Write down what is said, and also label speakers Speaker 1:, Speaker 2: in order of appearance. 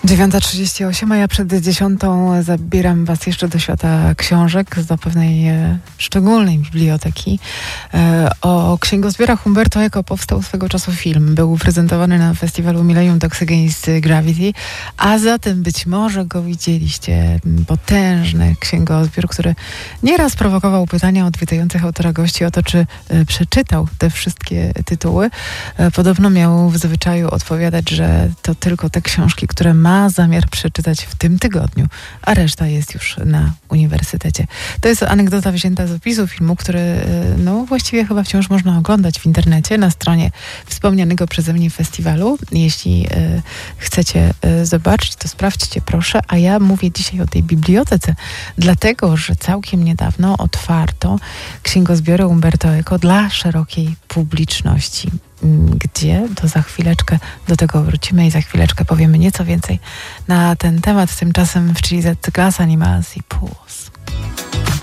Speaker 1: 9:38, a ja przed 10:00 zabieram Was jeszcze do świata książek, do pewnej szczególnej biblioteki. O księgozbiorach Umberto Eco powstał swego czasu film. Był prezentowany na festiwalu Millennium Dogs Against Gravity, a zatem być może go widzieliście. Potężny księgozbiór, który nieraz prowokował pytania odwiedzających autora gości o to, czy przeczytał te wszystkie tytuły. Podobno miał w zwyczaju odpowiadać, że to tylko te książki, które ma zamiar przeczytać w tym tygodniu, a reszta jest już na uniwersytecie. To jest anegdota wzięta z opisu filmu, który właściwie chyba wciąż można oglądać w internecie na stronie wspomnianego przeze mnie festiwalu. Jeśli chcecie zobaczyć, to sprawdźcie proszę, a ja mówię dzisiaj o tej bibliotece, dlatego, że całkiem niedawno otwarto księgozbiory Umberto Eco dla szerokiej publiczności. Gdzie? To za chwileczkę do tego wrócimy i za chwileczkę powiemy nieco więcej na ten temat. Tymczasem w Chile Glass Animals i Pools.